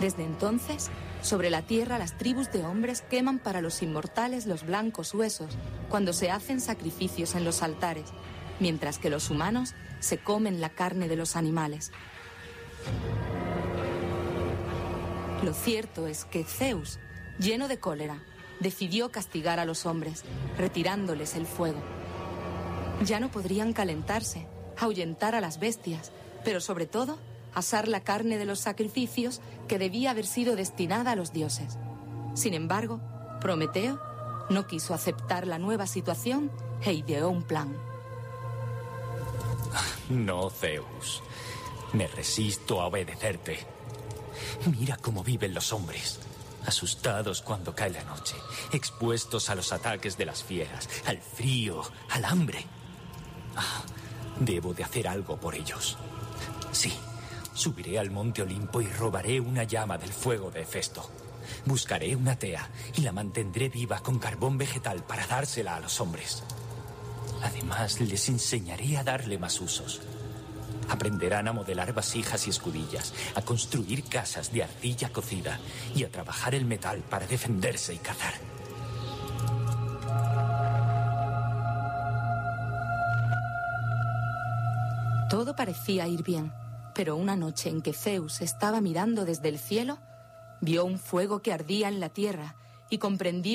Desde entonces, sobre la tierra las tribus de hombres queman para los inmortales los blancos huesos cuando se hacen sacrificios en los altares, mientras que los humanos se comen la carne de los animales. Lo cierto es que Zeus, lleno de cólera, decidió castigar a los hombres, retirándoles el fuego. Ya no podrían calentarse, ahuyentar a las bestias, pero sobre todo, asar la carne de los sacrificios que debía haber sido destinada a los dioses. Sin embargo, Prometeo no quiso aceptar la nueva situación e ideó un plan. No, Zeus. Me resisto a obedecerte. Mira cómo viven los hombres. Asustados cuando cae la noche, expuestos a los ataques de las fieras, al frío, al hambre. Debo de hacer algo por ellos. Sí, subiré al monte Olimpo y robaré una llama del fuego de Hefesto. Buscaré una tea y la mantendré viva con carbón vegetal para dársela a los hombres. Además, les enseñaré a darle más usos. Aprenderán a modelar vasijas y escudillas, a construir casas de arcilla cocida y a trabajar el metal para defenderse y cazar. Todo parecía ir bien, pero una noche en que Zeus estaba mirando desde el cielo, vio un fuego que ardía en la tierra y comprendió